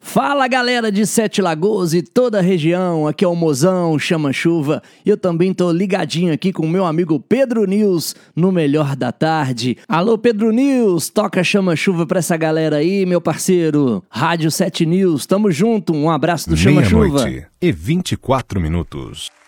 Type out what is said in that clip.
Fala galera de Sete Lagoas e toda a região, aqui é o Mozão, Chama Chuva. Eu também tô ligadinho aqui com o meu amigo Pedro News no Melhor da Tarde. Alô Pedro News, toca Chama Chuva pra essa galera aí, meu parceiro. Rádio 7 News, tamo junto, um abraço do Chama Chuva. Meia-noite e 24 minutos.